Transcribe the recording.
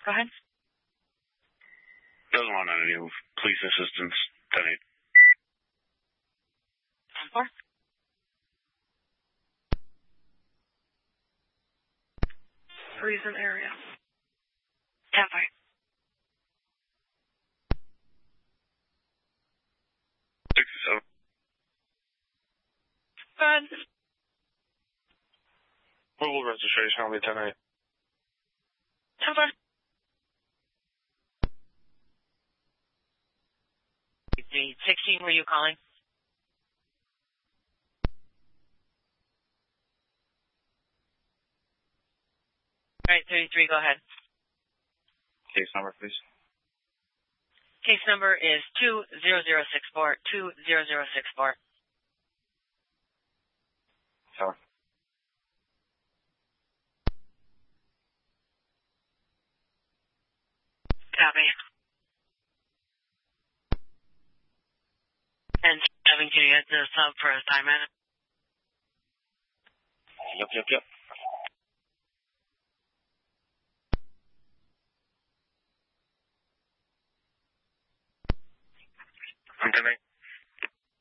Go ahead. Doesn't want any police assistance tonight. 10-4. Reason area. 10-5. Go ahead. Mobile registration will be tonight. 10-4. The 16, were you calling? All right, 33, go ahead. Case number, please. Case number is 20064. 20064. Sorry. Copy. And having to get the sub for assignment. Yep. I'm tonight.